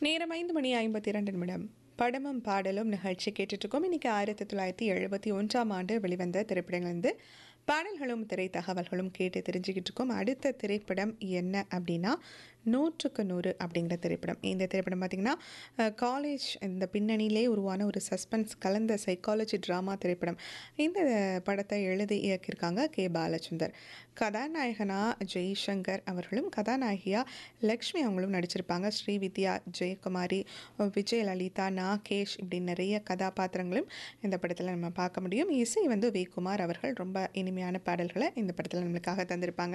நேரம் 5:52 படமும் பாடலும் நிகழ்ச்சி கேட்டுட்ருக்கோம். இன்றைக்கி 1971ஆம் ஆண்டு வெளிவந்த திரைப்படங்கள்ந்து பாடல்களும் திரை தகவல்களும் கேட்டு தெரிஞ்சுக்கிட்டு இருக்கோம். அடுத்த திரைப்படம் என்ன அப்படின்னா 100க்கு 100 அப்படிங்கிற திரைப்படம். இந்த திரைப்படம் பார்த்திங்கன்னா காலேஜ் இந்த பின்னணியிலே உருவான ஒரு சஸ்பென்ஸ் கலந்த சைக்காலஜி ட்ராமா திரைப்படம். இந்த படத்தை எழுதி இயக்கியிருக்காங்க கே பாலச்சந்தர். கதாநாயகனாக ஜெய்சங்கர் அவர்களும் கதாநாயகியாக லக்ஷ்மி அவங்களும் நடிச்சிருப்பாங்க. ஸ்ரீவித்யா, ஜெயக்குமாரி, விஜயலலிதா, நாகேஷ் இப்படி நிறைய கதாபாத்திரங்களும் இந்த படத்தில் நம்ம பார்க்க முடியும். இசை வி குமார் அவர்கள் ரொம்ப இனிமையான பாடல்களை இந்த படத்தில் நம்மளுக்காக தந்திருப்பாங்க.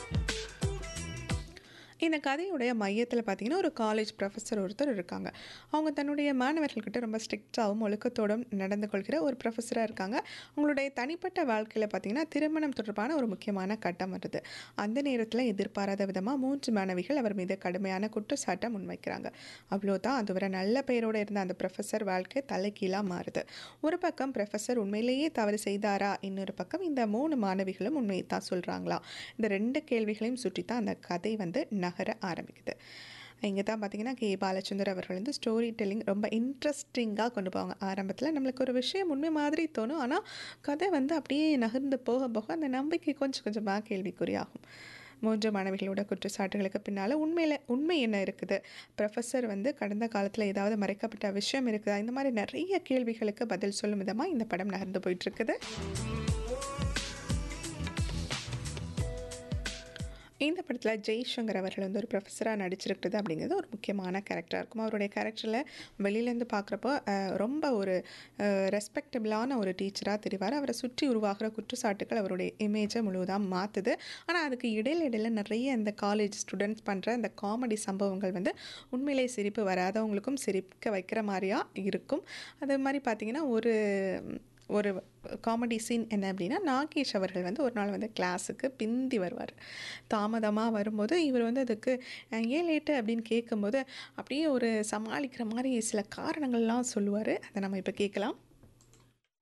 இந்த கதையுடைய மையத்தில் பார்த்திங்கன்னா ஒரு காலேஜ் ப்ரொஃபஸர் ஒருத்தர் இருக்காங்க. அவங்க தன்னுடைய மாணவர்கள்கிட்ட ரொம்ப ஸ்ட்ரிக்டாகவும் ஒழுக்கத்தோடும் நடந்து கொள்கிற ஒரு ப்ரொஃபஸராக இருக்காங்க. அவங்களுடைய தனிப்பட்ட வாழ்க்கையில் பார்த்திங்கன்னா திருமணம் தொடர்பான ஒரு முக்கியமான கட்டம் வருது. அந்த நேரத்தில் எதிர்பாராத விதமாக 3 மாணவிகள் அவர் மீது கடுமையான குற்றச்சாட்டை முன்வைக்கிறாங்க. அவ்வளோதான், அதுவரை நல்ல பெயரோடு இருந்த அந்த ப்ரொஃபஸர் வாழ்க்கை தலைகீழாக மாறுது. ஒரு பக்கம் ப்ரொஃபஸர் உண்மையிலேயே தவறு செய்தாரா, இன்னொரு பக்கம் இந்த 3 மாணவிகளும் உண்மையை தான் சொல்கிறாங்களா? இந்த 2 கேள்விகளையும் சுற்றி தான் அந்த கதை நகர ஆரம்பிக்குது. இங்கே தான் பார்த்தீங்கன்னா கே பாலச்சந்தர் அவர்கள் ஸ்டோரி டெல்லிங் ரொம்ப இன்ட்ரெஸ்டிங்காக கொண்டு போவாங்க. ஆரம்பத்தில் நம்மளுக்கு ஒரு விஷயம் உண்மை மாதிரி தோணும், ஆனால் கதை அப்படியே நகர்ந்து போக போக அந்த நம்பிக்கை கொஞ்சம் கொஞ்சமாக கேள்விக்குறியாகும். 3 மாணவிகளோட குற்றச்சாட்டுகளுக்கு பின்னால் உண்மை என்ன இருக்குது, ப்ரொஃபஸர் கடந்த காலத்தில் ஏதாவது மறைக்கப்பட்ட விஷயம் இருக்குதா, இந்த மாதிரி நிறைய கேள்விகளுக்கு பதில் சொல்லும் விதமாக இந்த படம் நகர்ந்து போயிட்டுருக்குது. இந்த படத்தில் ஜெய்சங்கர் அவர்கள் ஒரு ப்ரொஃபஸராக நடிச்சிருக்கிறது அப்படிங்கிறது ஒரு முக்கியமான கேரக்டராக இருக்கும். அவருடைய கேரக்டரில் வெளியிலேருந்து பார்க்குறப்போ ரொம்ப ஒரு ரெஸ்பெக்டபிளான ஒரு டீச்சராக தெரிவார். அவரை சுற்றி உருவாகிற குற்றச்சாட்டுகள் அவருடைய இமேஜை முழுவதாக மாற்றுது. ஆனால் அதுக்கு இடையில நிறைய இந்த காலேஜ் ஸ்டூடெண்ட்ஸ் பண்ணுற இந்த காமெடி சம்பவங்கள் உண்மையிலே சிரிப்பு வராதவங்களுக்கும் சிரிக்க வைக்கிற மாதிரியாக இருக்கும். அது மாதிரி பார்த்திங்கன்னா ஒரு காமெடி சீன் என்ன அப்படின்னா, நாகேஷ் அவர்கள் ஒரு நாள் கிளாஸுக்கு பிந்தி வருவார். தாமதமாக வரும்போது இவர் அதுக்கு ஏன் லேட்டு அப்படின்னு கேட்கும்போது அப்படியே ஒரு சமாளிக்கிற மாதிரி சில காரணங்கள்லாம் சொல்லுவார். அதை நம்ம இப்போ கேட்கலாம்.